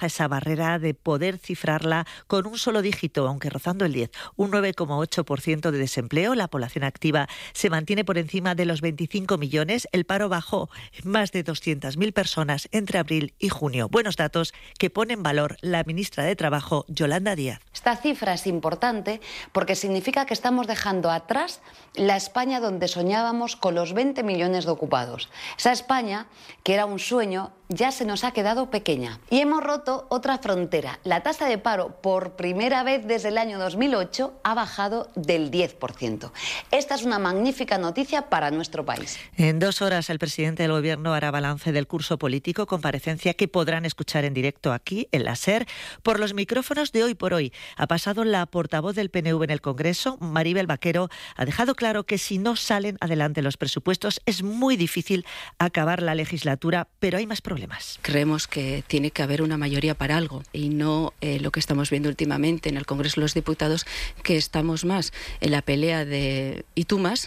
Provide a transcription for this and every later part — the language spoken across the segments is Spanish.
esa barrera de poder cifrarla con un solo dígito, aunque rozando el 10, un 9,8% de desempleo. La población activa se mantiene por encima de los 25 millones. El paro bajó en más de 200.000 personas entre abril y junio. Buenos datos que pone en valor la ministra de Trabajo, Yolanda Díaz. Esta cifra es importante porque significa que estamos dejando atrás la España donde soñábamos con los 20 millones de ocupados. Esa España, que era un sueño, ya se nos ha quedado pequeña. Y hemos roto otra frontera. La tasa de paro, por primera vez desde el año 2008, ha bajado del 10%. Esta es una magnífica noticia para nuestro país. En 2 horas el presidente del Gobierno hará balance del curso político, comparecencia que podrán escuchar en directo aquí, en la SER, por los micrófonos de Hoy por Hoy. Ha pasado la portavoz del PNV en el Congreso, Maribel Vaquero, ha dejado claro que si no salen adelante los presupuestos es muy difícil acabar la legislatura, pero hay más problemas. Creemos que tiene que haber una mayoría para algo y no lo que estamos viendo últimamente en el Congreso de los Diputados, que estamos más en la pelea de ¿y tú más?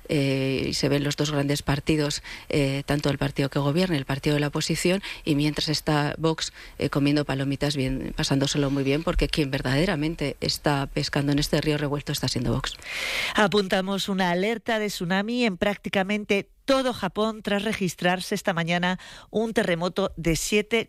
Y se ven los dos grandes partidos, tanto el partido que gobierna y el partido de la oposición, y mientras está Vox comiendo palomitas, bien, pasándoselo muy bien, porque quien verdaderamente está pescando en este río revuelto está siendo Vox. Apuntamos una alerta de tsunami en prácticamente todo Japón tras registrarse esta mañana un terremoto de 7,1.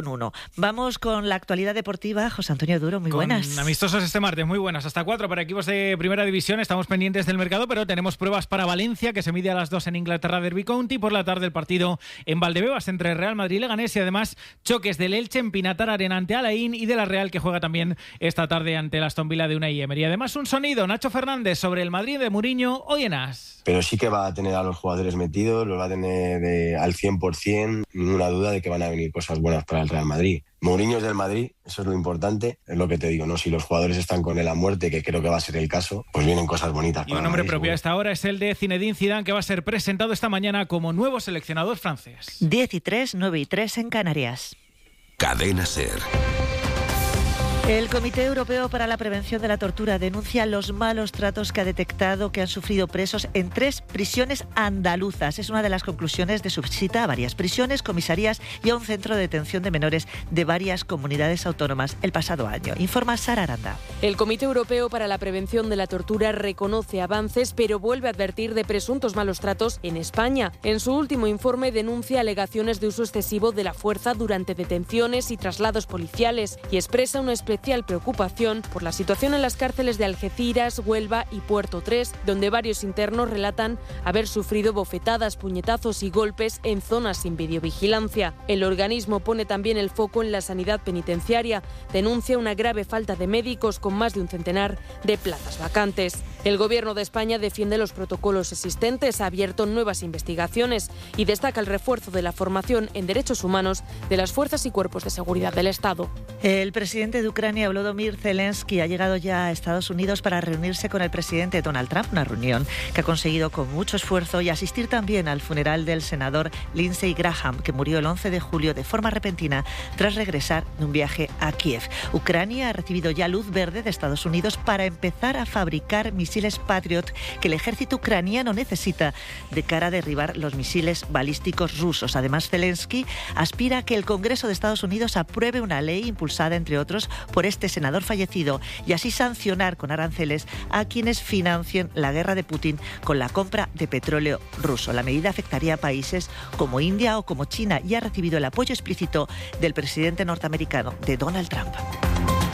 Vamos con la actualidad deportiva. José Antonio Duro, muy buenas. Con amistosos este martes, muy buenas. Hasta 4 para equipos de Primera División. Estamos pendientes del mercado, pero tenemos pruebas para Valencia, que se mide a las 2 en Inglaterra, Derby County. Por la tarde el partido en Valdebebas entre Real Madrid y Leganés, y además choques del Elche en Pinatar Arena ante Alain, y de la Real, que juega también esta tarde ante el Aston Villa de Unai Emery. Además, un sonido, Nacho Fernández, sobre el Madrid de Mourinho hoy en AS. Pero sí que va a tener a los jugadores metidos, los va a tener al 100%, ninguna duda de que van a venir cosas buenas para el Real Madrid. Mourinho es del Madrid, eso es lo importante, es lo que te digo, ¿no? Si los jugadores están con él a muerte, que creo que va a ser el caso, pues vienen cosas bonitas. Y un nombre propio a esta hora es el de Zinedine Zidane, que va a ser presentado esta mañana como nuevo seleccionador francés. 10:03, 9:03 en Canarias. Cadena SER. El Comité Europeo para la Prevención de la Tortura denuncia los malos tratos que ha detectado que han sufrido presos en 3 prisiones andaluzas. Es una de las conclusiones de su visita a varias prisiones, comisarías y a un centro de detención de menores de varias comunidades autónomas el pasado año. Informa Sara Aranda. El Comité Europeo para la Prevención de la Tortura reconoce avances, pero vuelve a advertir de presuntos malos tratos en España. En su último informe denuncia alegaciones de uso excesivo de la fuerza durante detenciones y traslados policiales, y expresa una especial preocupación por la situación en las cárceles de Algeciras, Huelva y Puerto 3, donde varios internos relatan haber sufrido bofetadas, puñetazos y golpes en zonas sin videovigilancia. El organismo pone también el foco en la sanidad penitenciaria. Denuncia una grave falta de médicos, con más de un centenar de plazas vacantes. El Gobierno de España defiende los protocolos existentes, ha abierto nuevas investigaciones y destaca el refuerzo de la formación en derechos humanos de las fuerzas y cuerpos de seguridad del Estado. El presidente de Ucrania, Volodymyr Zelensky, ha llegado ya a Estados Unidos para reunirse con el presidente Donald Trump, una reunión que ha conseguido con mucho esfuerzo, y asistir también al funeral del senador Lindsey Graham, que murió el 11 de julio de forma repentina tras regresar de un viaje a Kiev. Ucrania ha recibido ya luz verde de Estados Unidos para empezar a fabricar misiles Patriot que el ejército ucraniano necesita de cara a derribar los misiles balísticos rusos. Además, Zelensky aspira a que el Congreso de Estados Unidos apruebe una ley impulsada, entre otros, por este senador fallecido, y así sancionar con aranceles a quienes financien la guerra de Putin con la compra de petróleo ruso. La medida afectaría a países como India o como China, y ha recibido el apoyo explícito del presidente norteamericano, de Donald Trump.